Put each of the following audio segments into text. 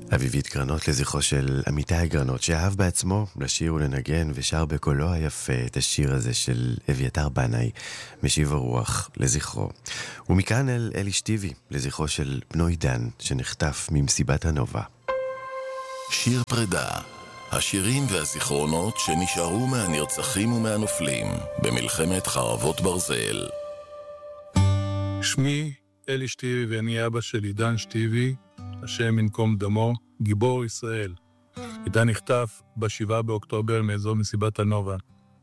אביבית גרנות לזכרו של עמיתי גרנות, שאהב בעצמו לשיר ולנגן ושר בקולו היפה את השיר הזה של אביתר בנאי, משיב הרוח לזכרו. ומכאן אל אלי שטיבי, לזכרו של בנו עידן, שנחטף ממסיבת הנובה. שיר פרידה, השירים והזיכרונות שנשארו מהנרצחים ומהנופלים במלחמת חרבות ברזל. שמי אלי שטיבי ואני אבא של עידן שטיבי, השם ינקום דמו, גיבור ישראל. עידן נחטף ב7 באוקטובר מאזור מסיבת הנובה.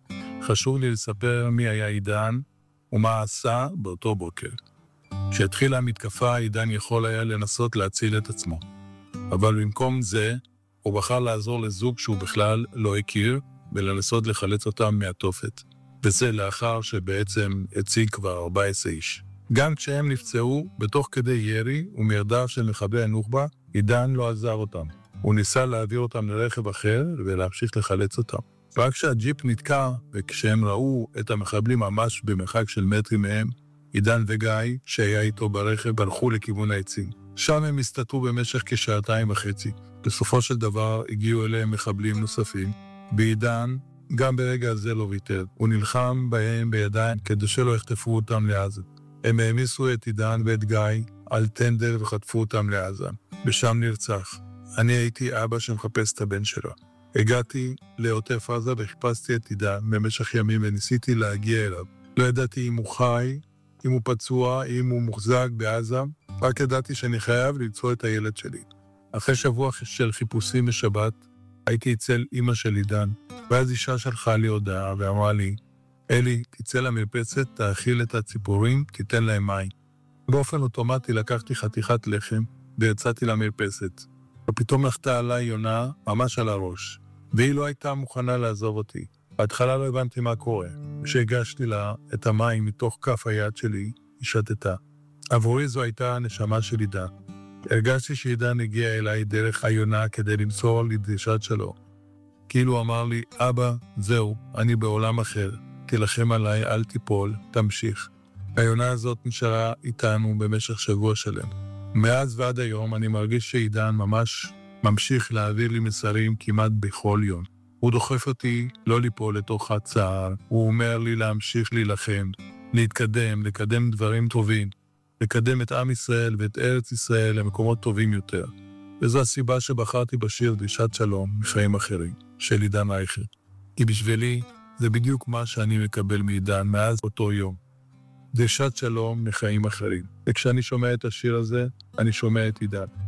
חשוב לי לספר מי היה עידן ומה עשה באותו בוקר. כשהתחילה המתקפה, עידן יכול היה לנסות להציל את עצמו. אבל במקום זה, הוא בחר לעזור לזוג שהוא בכלל לא הכיר, ולנסות לחלץ אותם מהתופת. וזה לאחר שבעצם הציג כבר 14 איש. גם כשהם נפצעו, בתוך כדי ירי ומרדף של מחבלי הנוח'בה, עידן לא עזר אותם. הוא ניסה להעביר אותם לרכב אחר ולהמשיך לחלץ אותם. רק כשהג'יפ נתקע, וכשהם ראו את המחבלים ממש במרחק של מטרים מהם, עידן וגיא, שהיה איתו ברכב, הלכו לכיוון העצים. שם הם הסתתרו במשך כשעתיים וחצי. בסופו של דבר הגיעו אליהם מחבלים נוספים. בעידן, גם ברגע הזה לא ויתר. הוא נלחם בהם בידיים כדי שלא יחטפו אותם לעזה. הם העמיסו את עידן ואת גיא על טנדר וחטפו אותם לעזה. ושם נרצח. אני הייתי אבא שמחפש את הבן שלו. הגעתי לעוטף עזה וחיפשתי את עידן במשך ימים וניסיתי להגיע אליו. לא ידעתי אם הוא חי, אם הוא פצוע, אם הוא מוחזק בעזה. רק ידעתי שאני חייב למצוא את הילד שלי. אחרי שבוע של חיפושים בשבת, הייתי אצל אמא של עידן, ואז אישה שלחה לי הודעה ואמרה לי, אלי, תצא למרפסת, תאכיל את הציפורים, תיתן להם מים. באופן אוטומטי לקחתי חתיכת לחם ויצאתי למרפסת. ופתאום נחתה עליי יונה ממש על הראש, והיא לא הייתה מוכנה לעזוב אותי. בהתחלה לא הבנתי מה קורה. כשהגשתי לה את המים מתוך כף היד שלי, היא שתתה. עבורי זו הייתה הנשמה של עידן. הרגשתי שעידן הגיע אליי דרך היונה כדי למסור לי דרישת שלו. כאילו אמר לי, אבא, זהו, אני בעולם אחר. תלחם עליי, אל תיפול, תמשיך. היונה הזאת נשארה איתנו במשך שבוע שלם. מאז ועד היום אני מרגיש שעידן ממש ממשיך להעביר לי מסרים כמעט בכל יום. הוא דוחף אותי לא ליפול לתוך הצער, הוא אומר לי להמשיך להילחם, להתקדם, לקדם דברים טובים, לקדם את עם ישראל ואת ארץ ישראל למקומות טובים יותר. וזו הסיבה שבחרתי בשיר דרישת שלום מחיים אחרים, של עידן רייכל. כי בשבילי זה בדיוק מה שאני מקבל מעידן מאז אותו יום. דרישת שלום מחיים אחרים. וכשאני שומע את השיר הזה, אני שומע את עידן.